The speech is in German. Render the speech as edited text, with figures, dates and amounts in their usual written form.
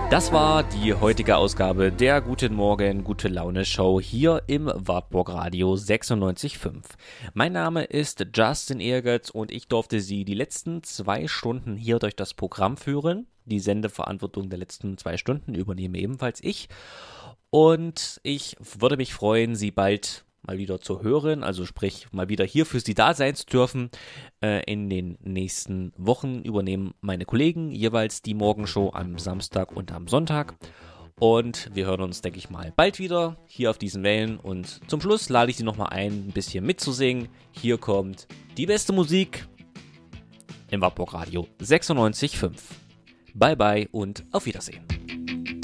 Das war die heutige Ausgabe der Guten Morgen, Gute Laune Show hier im Wartburg Radio 96.5. Mein Name ist Justin Ehrgetz und ich durfte Sie die letzten 2 Stunden hier durch das Programm führen. Die Sendeverantwortung der letzten 2 Stunden übernehme ebenfalls ich. Und ich würde mich freuen, Sie bald mal wieder zu hören, also sprich mal wieder hier für Sie da sein zu dürfen. In den nächsten Wochen übernehmen meine Kollegen jeweils die Morgenshow am Samstag und am Sonntag. Und wir hören uns, denke ich mal, bald wieder hier auf diesen Wellen. Und zum Schluss lade ich Sie nochmal ein bisschen mitzusingen. Hier kommt die beste Musik im Wartburg Radio 96.5. Bye bye und auf Wiedersehen.